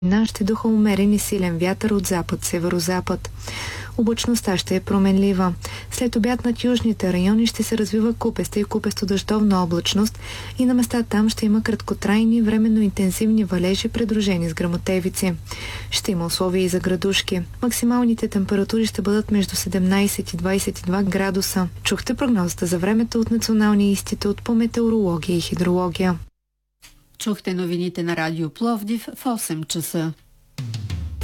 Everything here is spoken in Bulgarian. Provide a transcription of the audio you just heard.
Ще духа умерен и силен вятър от запад, северо-запад. Облачността ще е променлива. След обяд над южните райони ще се развива купеста и купесто-дъждовна облачност и на места там ще има краткотрайни, временно интензивни валежи, придружени с гръмотевици. Ще има условия и за градушки. Максималните температури ще бъдат между 17 и 22 градуса. Чухте прогнозата за времето от Националния институт по метеорология и хидрология. Чухте новините на Радио Пловдив в 8 часа.